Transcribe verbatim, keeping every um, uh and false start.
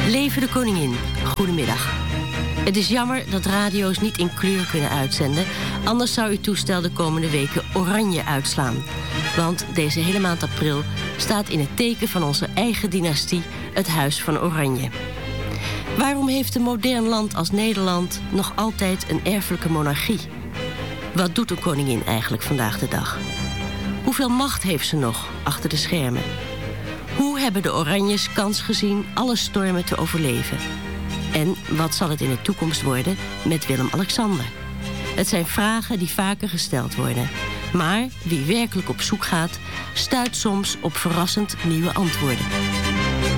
Leven de koningin, goedemiddag. Het is jammer dat radio's niet in kleur kunnen uitzenden. Anders zou uw toestel de komende weken oranje uitslaan. Want deze hele maand april staat in het teken van onze eigen dynastie, het Huis van Oranje. Waarom heeft een modern land als Nederland nog altijd een erfelijke monarchie? Wat doet een koningin eigenlijk vandaag de dag? Hoeveel macht heeft ze nog achter de schermen? Hoe hebben de Oranjes kans gezien alle stormen te overleven? En wat zal het in de toekomst worden met Willem-Alexander? Het zijn vragen die vaker gesteld worden. Maar wie werkelijk op zoek gaat, stuit soms op verrassend nieuwe antwoorden.